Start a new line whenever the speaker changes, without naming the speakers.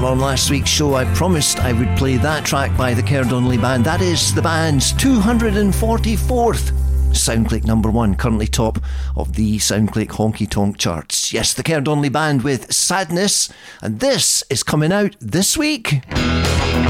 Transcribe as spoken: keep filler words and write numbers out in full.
Well, on last week's show, I promised I would play that track by the Kerr Donnelly Band. That is the band's two hundred forty-fourth SoundClick number one, currently top of the SoundClick Honky Tonk charts. Yes, the Kerr Donnelly Band with Sadness, and this is coming out this week.